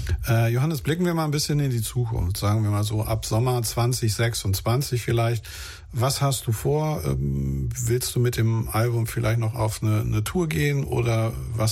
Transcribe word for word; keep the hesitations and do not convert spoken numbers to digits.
Äh, Johannes, blicken wir mal ein bisschen in die Zukunft, sagen wir mal so ab Sommer zwanzig sechsundzwanzig vielleicht. Was hast du vor? Ähm, willst du mit dem Album vielleicht noch auf eine, eine Tour gehen oder was